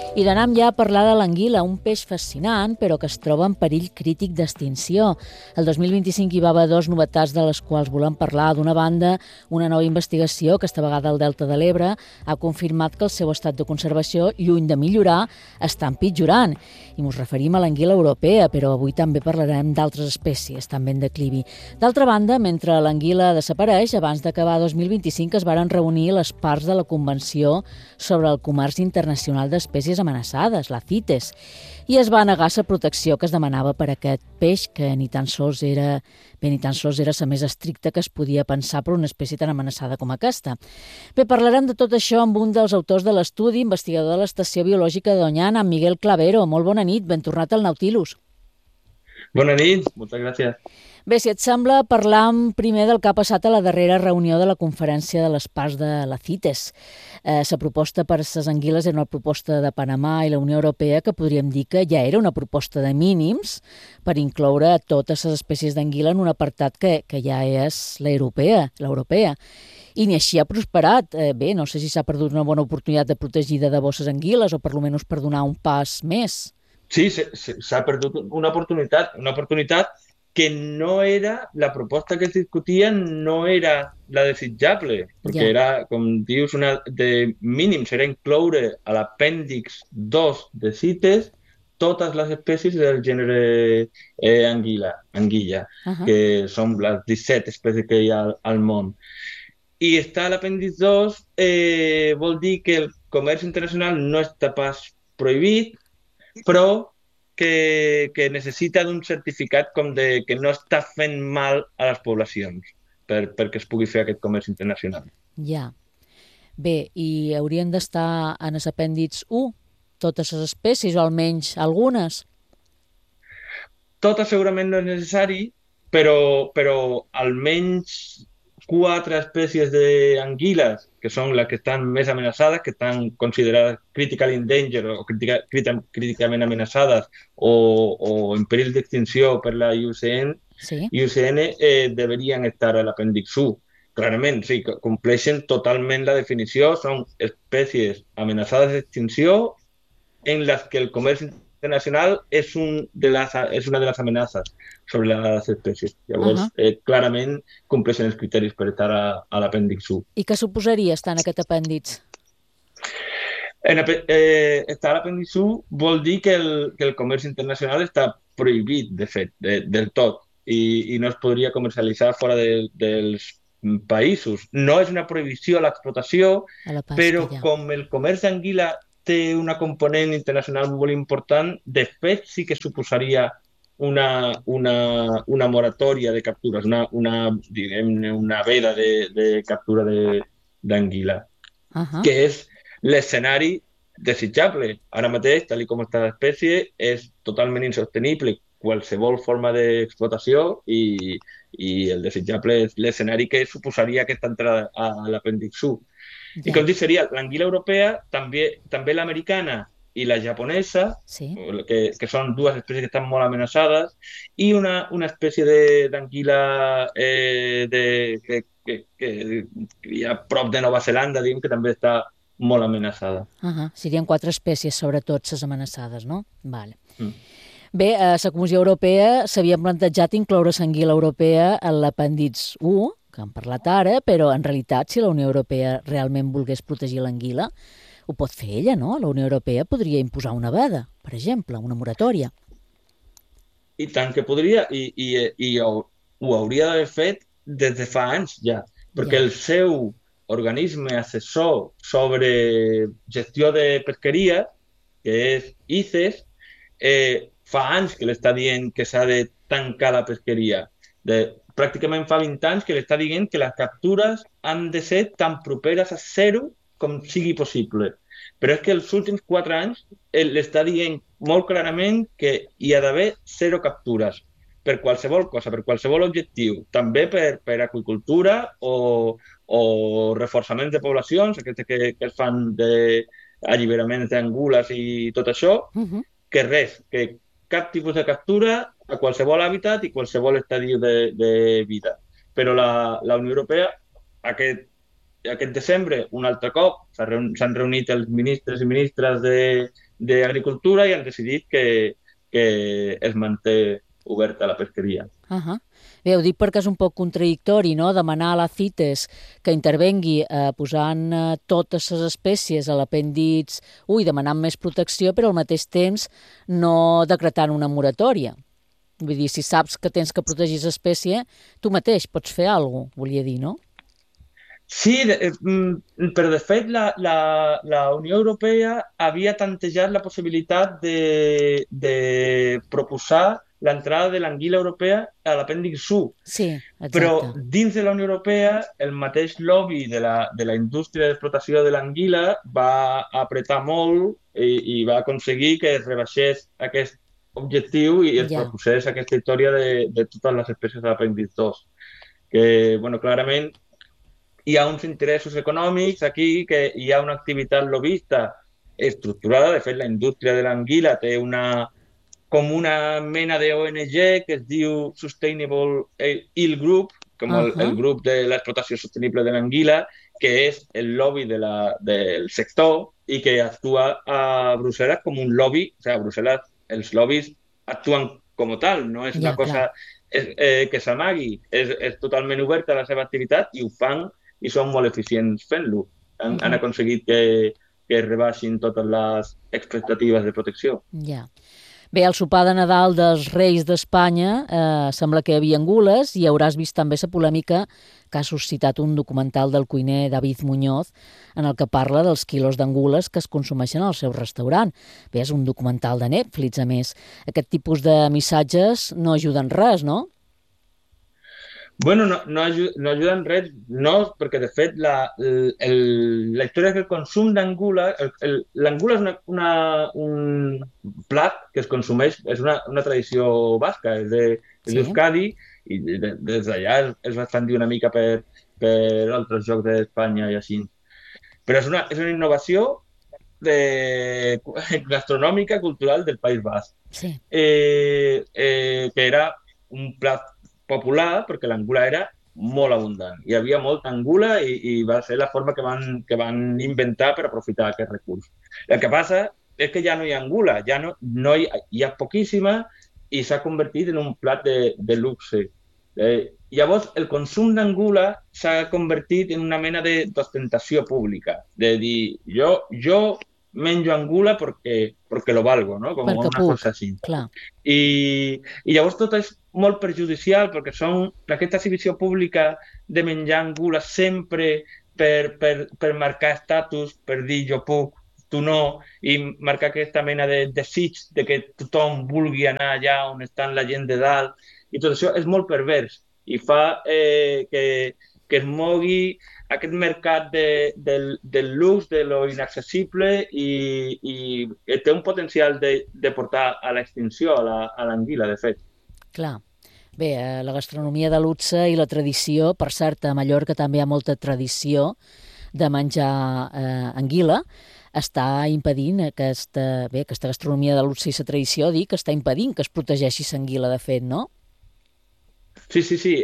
I d'anem ja a parlar de l'anguila, un peix fascinant, però que es troba en perill crític d'extinció. El 2025 hi va haver dues novetats de les quals volem parlar. D'una banda, una nova investigació, aquesta vegada al Delta de l'Ebre, ha confirmat que el seu estat de conservació, lluny de millorar, està empitjorant. I ens referim a l'anguila europea, però avui també parlarem d'altres espècies, també en declivi. D'altra banda, mentre l'anguila desapareix, abans d'acabar 2025 es varen reunir les parts de la Convenció sobre el Comerç Internacional d'Espècies amenaçades, la CITES, i es va negar la protecció que es demanava per a aquest peix, que ni tan sols era la més estricta que es podia pensar per una espècie tan amenaçada com aquesta. Bé, parlarem de tot això amb un dels autors de l'estudi, investigador de l'Estació Biològica de Doñana, Miguel Clavero. Molt bona nit, ben tornat al Nautilus. Bona nit, moltes gràcies. Bé, si et sembla, parlam primer del que ha passat a la darrera reunió de la Conferència de les Parts de la CITES. La proposta per a les anguiles era una proposta de Panamà i la Unió Europea, que podríem dir que ja era una proposta de mínims per incloure totes les espècies d'anguila en un apartat que ja és l'europea. I ni així ha prosperat. Bé, no sé si s'ha perdut una bona oportunitat de protegir de debò les anguiles o per almenys per donar un pas més. Sí, s'ha perdut una oportunitat que no era, la proposta que es discutia no era la desitjable, perquè era, com dius, una de mínims, era incloure a l'apèndix 2 de CITES totes les espècies del gènere anguilla, que són les 17 espècies que hi ha al món. I estar a l'apèndix 2 vol dir que el comerç internacional no està pas prohibit, però que necessita d'un certificat com de que no està fent mal a les poblacions perquè es pugui fer aquest comerç internacional. Ja. Bé, i haurien d'estar en l'apèndix 1 totes les espècies, o almenys algunes? Totes segurament no és necessari, però almenys 4 espècies d'anguiles, que són les que estan més amenaçades, que estan considerades critical endangered o críticament amenaçades o en perill d'extinció per la IUCN, deberien estar a l'apèndix 1. Clarament, sí, compleixen totalment la definició, són espècies amenaçades d'extinció en les que el comerç internacional és una de les amenaces sobre les espècies. Llavors, clarament compleixen els criteris per estar a l'apèndix 1. I què suposaria estar en aquest apèndix? Estar a l'apèndix 1 vol dir que el comerç internacional està prohibit, de fet, del tot, i no es podria comercialitzar fora dels països. No és una prohibició a l'explotació, però com el comerç d'anguila té una component internacional molt important, de fet sí que suposaria una moratòria de captures, una veda de captura d'anguila, que és l'escenari desitjable. Ara mateix, tal com està l'espècie, és totalment insostenible qualsevol forma d'explotació i el desitjable és l'escenari que suposaria aquesta entrada a l'apèndix 1. I com dic, seria l'anguila europea, també l'americana i la japonesa, que són dues espècies que estan molt amenaçades, i una espècie d'anguila que hi ha prop de Nova Zelanda, diguem, que també està molt amenaçada. Serien 4 espècies, sobretot, les amenaçades, no? Vale. Bé, a la Comissió Europea s'havia plantejat incloure l'anguila europea en l'apèndix 1, que hem parlat ara, però en realitat, si la Unió Europea realment volgués protegir l'anguila, ho pot fer ella, no? La Unió Europea podria imposar una veda, per exemple, una moratòria. I tant que podria, i ho hauria d'haver fet des de fa anys ja, perquè el seu organisme assessor sobre gestió de pesqueria, que és ICES, fa anys que l'està dient que s'ha de tancar la pesqueria. Pràcticament fa 20 anys que l'està dient que les captures han de ser tan properes a zero com sigui possible. Però és que els últims 4 anys l'està dient molt clarament que hi ha d'haver 0 captures per qualsevol cosa, per qualsevol objectiu, també per aqüicultura o reforçaments de poblacions, aquestes que es fan d'alliberaments d'angules i tot això, que res, que cap tipus de captura a qualsevol hàbitat i qualsevol estadi de vida. Però la Unió Europea, aquest desembre, un altre cop, s'han reunit els ministres i ministres d'Agricultura i han decidit que es manté oberta la pesqueria. Bé, ho dic perquè és un poc contradictori, no?, demanar a la CITES que intervengui posant totes les espècies a l'apèndix 1 i demanant més protecció, però al mateix temps no decretant una moratòria. Vull dir, si saps que tens que protegir l'espècie, tu mateix pots fer alguna cosa, volia dir, no? Sí, però de fet la Unió Europea havia tantejat la possibilitat de proposar l'entrada de l'anguila europea a l'apèndix 1. Sí, Però exacte. dins de la Unió Europea, el mateix lobby de la indústria d'explotació de l'anguila va apretar molt i va aconseguir que es rebaixés aquest objectiu i es Ja, proposés aquesta història de totes les espècies de l'apèndix 2. Que, bueno, clarament hi ha uns interessos econòmics aquí, que hi ha una activitat lobista estructurada. De fet, la indústria de l'anguila té com una mena de ONG que es diu Sustainable Eel Group, com el grup de l'explotació sostenible de l'anguila, que és el lobby del sector i que actua a Brussel·les com un lobby. O sigui, a Brussel·les els lobbies actuen com tal, no és una ja, clar. cosa que s'amagui, és totalment oberta a la seva activitat i ho fan i són molt eficients fent-lo. Han aconseguit que es rebaixin totes les expectatives de protecció. Ja. Bé, al sopar de Nadal dels Reis d'Espanya sembla que hi havia angules i hauràs vist també la polèmica que ha suscitat un documental del cuiner David Muñoz en el que parla dels quilos d'angules que es consumeixen al seu restaurant. Bé, és un documental de Netflix, a més. Aquest tipus de missatges no ajuden res, no? Bueno, no ajuden res, no, perquè de fet la història que el consum d'angula, l'angula és un plat que es consumeix, és una tradició basca, és Sí, d'Euskadi, i des d'allà es va expandir una mica per altres jocs d'Espanya i així. Però és una innovació gastronòmica, cultural del País Basc, sí. que era un plat popular perquè l'angula era molt abundant. Hi havia molta angula i va ser la forma que van inventar per aprofitar aquest recurs. El que passa és que ja no hi ha angula, ja no hi ha poquíssima i s'ha convertit en un plat de luxe. Llavors, el consum d'angula s'ha convertit en una mena d'ostentació pública, de dir, jo menjo angula porque lo valgo, no? Com Perquè una puc, cosa així. clar. I llavors tot és molt perjudicial perquè són aquesta exhibició pública de menjar angula sempre per marcar estatus, per dir jo puc, tu no, i marcar aquesta mena de desig de que tothom vulgui anar allà on estan la gent de dalt. I tot això és molt pervers i fa que es mogui aquest mercat del luxe, de lo inaccessible i té un potencial de portar a l'extinció a l'anguila, de fet. Clar. Bé, la gastronomia de luxe i la tradició, per cert, a Mallorca també hi ha molta tradició de menjar anguila, està impedint aquesta gastronomia de luxe i la tradició, dic, està impedint que es protegeixi l'anguila, de fet, no? Sí, sí, sí.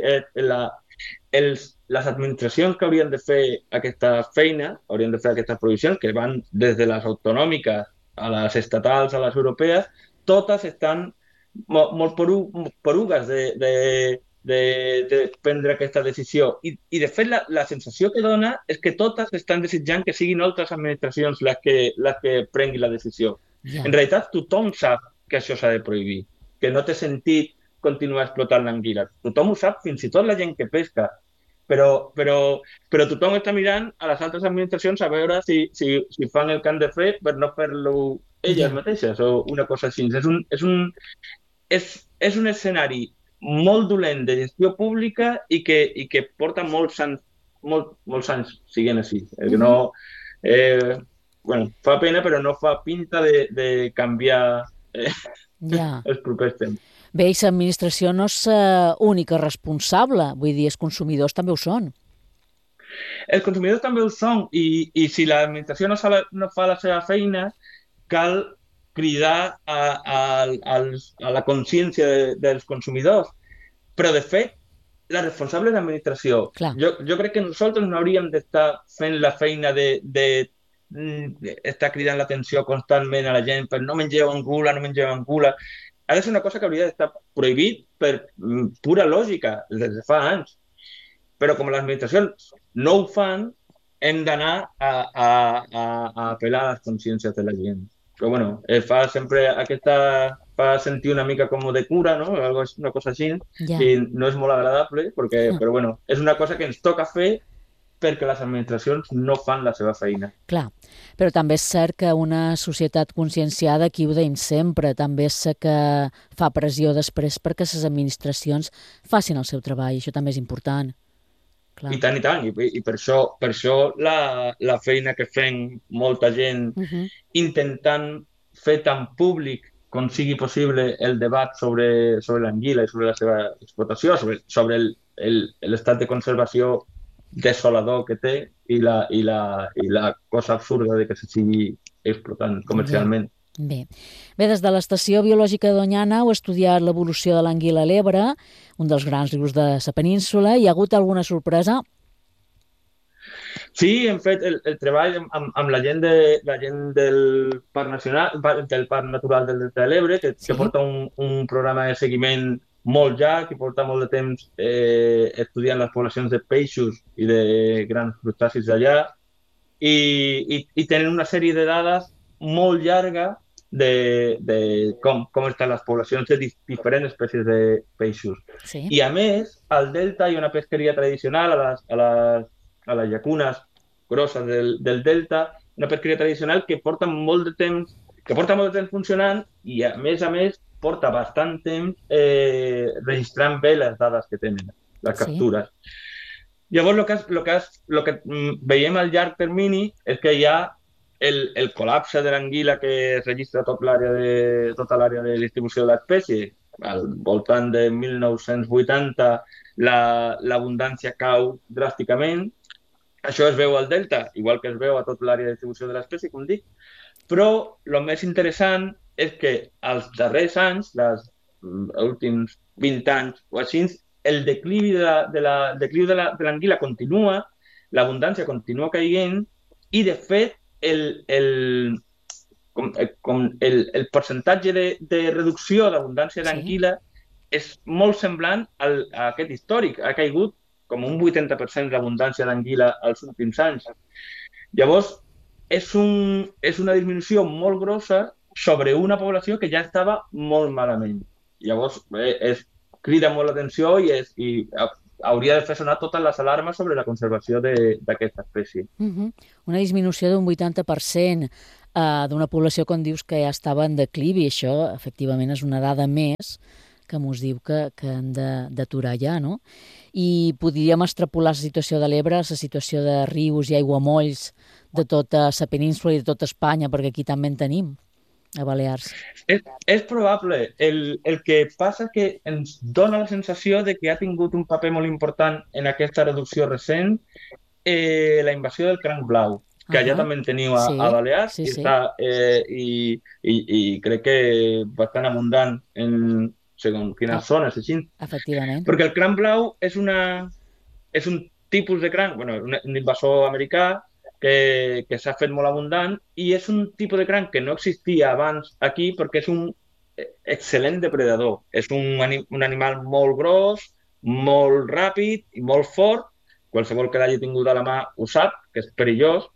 Les administracions que haurien de fer aquesta feina, haurien de fer aquestes provisions, que van des de les autonòmiques a les estatals, a les europees, totes estan molt porugues de prendre aquesta decisió. I de fet, la sensació que dona és que totes estan desitjant que siguin altres administracions les que prenguin la decisió. Ja, En realitat, tothom sap que això s'ha de prohibir, que no té sentit continuar explotant l'anguila. Tothom ho sap, fins i tot la gent que pesca. Però tothom està mirant a les altres administracions a veure si fan el que han de fer per no fer-lo elles ja. mateixes o una cosa així. És un escenari molt dolent de gestió pública i que porta molts anys siguent així. Que no, bueno, fa pena, però no fa pinta de canviar Ja. els propers temps. Bé, i l'administració no és única responsable, vull dir, els consumidors també ho són. Els consumidors també ho són i si l'administració no fa la seva feina, cal cridar a la consciència dels consumidors. Però, de fet, la responsable és l'administració. Clar. Jo crec que nosaltres no hauríem d'estar fent la feina de està cridant l'atenció constantment a la gent per no mengeu angula, no mengeu angula. Ha de ser una cosa que hauria d'estar prohibit per pura lògica des de fa anys. Però com les administracions no ho fan, hem d'anar a apel·lar a les consciències de la gent. Però bueno, fa sempre fa sentir una mica com de cura, no? Una cosa així, Ja. i no és molt agradable, però bueno, és una cosa que ens toca fer perquè les administracions no fan la seva feina. Clar, però també és cert que una societat conscienciada, aquí ho deim sempre, també és cert que fa pressió després perquè les administracions facin el seu treball, això també és important. Clar. I tant, i tant. I per això la feina que fem molta gent intentant fer tan públic com sigui possible el debat sobre l'anguila i sobre la seva explotació, sobre l'estat de conservació desolador que té i la cosa absurda de que se sigui explotant comercialment. Bé, des de l'Estació Biològica de Doñana heu estudiat l'evolució de l'anguila a l'Ebre, un dels grans rius de la península. Hi ha hagut alguna sorpresa? Sí, hem fet el treball amb la gent del Parc Nacional, del Parc Natural del Delta de l'Ebre, que porta un programa de seguiment molt llarg, que porta molt de temps estudiant les poblacions de peixos i de grans crustacis d'allà, i tenen una sèrie de dades molt llarga de com estan les poblacions de diferents espècies de peixos. Sí. I a més, al delta hi ha una pesqueria tradicional a les llacunes grosses del delta, una pesqueria tradicional que porta molt de temps funcionant i a més porta bastant temps registrant bé les dades que tenen, les captures. Llavors, el que veiem al llarg termini és que hi ha el col·lapse de l'anguila que es registra tota l'àrea de distribució de l'espècie. Al voltant de 1980 l'abundància cau dràsticament. Això es veu al delta, igual que es veu a tota l'àrea de distribució de l'espècie, com dic. Però el més interessant és que als darrers anys, els últims 20 anys o així, el declivi de l'anguila continua, l'abundància continua caient i, de fet, el percentatge de reducció d'abundància d'anguila és molt semblant a aquest històric. Ha caigut com un 80% d'abundància d'anguila als últims anys. Llavors, és una disminució molt grossa sobre una població que ja estava molt malament. Llavors, crida molt l'atenció i hauria de fer sonar totes les alarmes sobre la conservació d'aquesta espècie. Una disminució d'un 80% d'una població, com dius, que ja estava en declivi. Això, efectivament, és una dada més que mos diu que hem d'aturar ja, no? I podríem extrapolar la situació de l'Ebre, la situació de rius i aiguamolls de tota la península i de tota Espanya, perquè aquí també en tenim, a Balears. És probable. El que passa és que ens dona la sensació de que ha tingut un paper molt important en aquesta reducció recent la invasió del cranc blau, que allà també en teniu a Balears, i crec que bastant abundant en segons quines zones, així. Efectivament. Perquè el cranc blau és un tipus de cranc, un invasor americà que s'ha fet molt abundant i és un tipus de cranc que no existia abans aquí perquè és un excel·lent depredador. És un animal molt gros, molt ràpid i molt fort. Qualsevol que l'hagi tingut a la mà ho sap, que és perillós,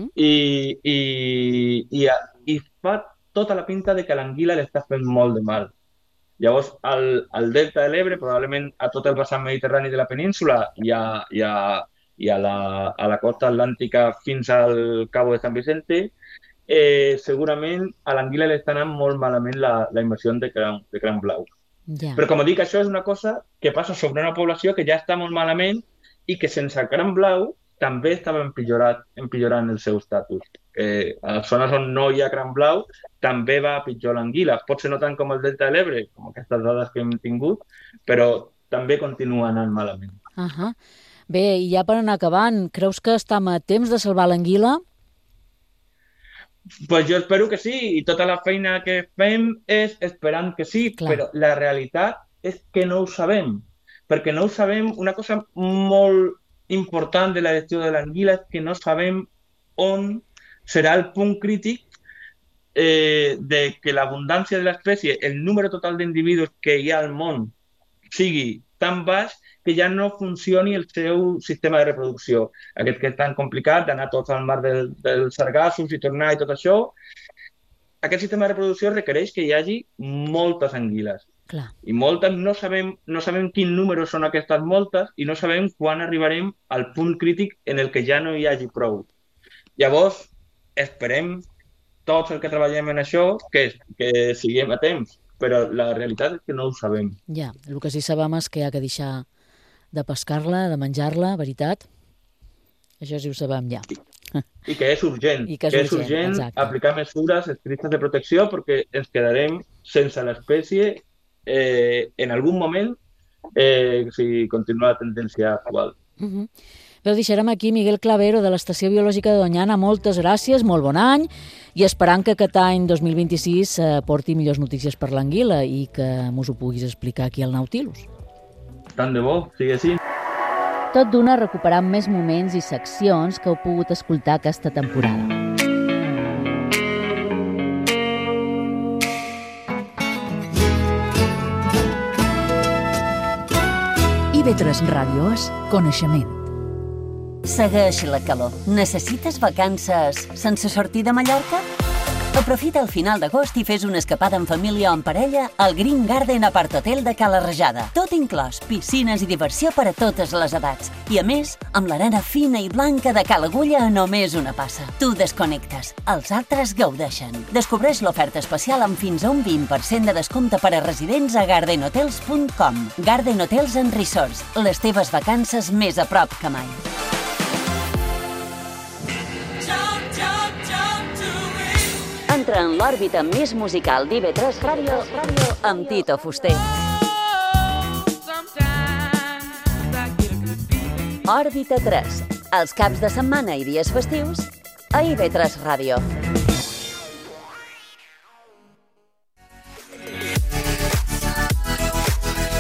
i fa tota la pinta de que l'anguila l'està fent molt de mal. Llavors, al delta de l'Ebre, probablement a tot el vessant mediterrani de la península i a la costa atlàntica fins al Cabo de San Vicente, segurament a l'anguila li està anant molt malament la invasió de cranc blau. Però, com dic, això és una cosa que passa sobre una població que ja està molt malament i que sense el cranc blau també estava empitjorant el seu estatus. A les zones on no hi ha cranc blau també va a pitjor l'anguila. Potser no tant com el delta de l'Ebre, com aquestes dades que hem tingut, però també continua anant malament. Bé, i ja per anar acabant, creus que estem a temps de salvar l'anguila? Pues jo espero que sí, i tota la feina que fem és esperant que sí, però la realitat és que no ho sabem. Perquè no ho sabem, una cosa molt important de la gestió de l'anguila és que no sabem on serà el punt crític de que l'abundància de l'espècie, el número total d'individus que hi ha al món sigui tan baix que ja no funcioni el seu sistema de reproducció. Aquest que és tan complicat d'anar tots al mar dels sargassos i tornar i tot això, aquest sistema de reproducció requereix que hi hagi moltes anguiles. Clar. I moltes no sabem quin número són aquestes moltes i no sabem quan arribarem al punt crític en el que ja no hi hagi prou. Llavors, esperem tots els que treballem en això que siguem a temps, però la realitat és que no ho sabem. Ja, el que sí sabem és que hi ha que deixar de pescar-la, de menjar-la, veritat? Això sí ho sabem ja. I que és urgent. I que és urgent, aplicar mesures estrictes de protecció perquè ens quedarem sense l'espècie en algun moment si continua la tendència actual. Bé, ho deixarem aquí. Miguel Clavero, de l'Estació Biològica de Doñana, moltes gràcies, molt bon any, i esperant que aquest any 2026 porti millors notícies per l'anguila i que mos ho puguis explicar aquí al Nautilus. Tant de bo, sigui així. Tot d'una recuperant més moments i seccions que heu pogut escoltar aquesta temporada. IB3 Ràdio és coneixement. Segueix la calor. Necessites vacances sense sortir de Mallorca? Aprofita el final d'agost i fes una escapada en família o en parella al Green Garden Apart Hotel de Cala Rajada. Tot inclòs, piscines i diversió per a totes les edats. I a més, amb l'arena fina i blanca de Cala Agulla a només una passa. Tu desconnectes, els altres gaudeixen. Descobreix l'oferta especial amb fins a un 20% de descompte per a residents a gardenhotels.com. Garden Hotels and Resorts, les teves vacances més a prop que mai. Entra en l'òrbita més musical d'IB3 Ràdio amb Tito Fuster. Òrbita 3, els caps de setmana i dies festius a IB3 Ràdio.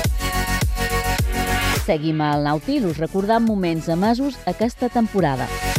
Seguim al Nautilus, recordant moments emesos aquesta temporada.